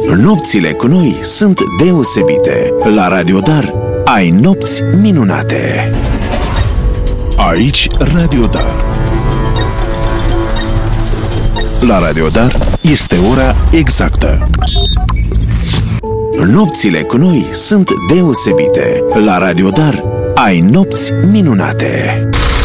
Nopțile cu noi sunt deosebite. La Radio Dar ai nopți minunate. Aici Radio Dar. La Radio Dar este ora exactă. Nopțile cu noi sunt deosebite. La Radio Dar ai nopți minunate.